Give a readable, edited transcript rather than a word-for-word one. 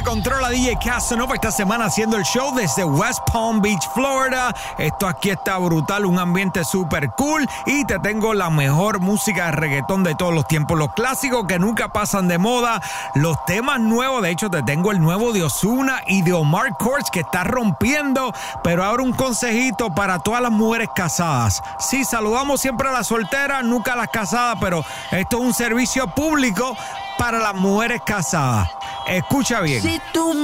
controla DJ Casanova esta semana haciendo el show desde West Palm Beach, Florida. Esto aquí está brutal, un ambiente súper cool y te tengo la mejor música de reggaetón de todos los tiempos, los clásicos que nunca pasan de moda, los temas nuevos. De hecho, te tengo el nuevo de Ozuna y de Omar Courtz que está rompiendo. Pero ahora un consejito para todas las mujeres casadas. Sí, saludamos siempre a las solteras, nunca a las casadas, pero esto es un servicio público para las mujeres casadas. Escucha bien. Si tú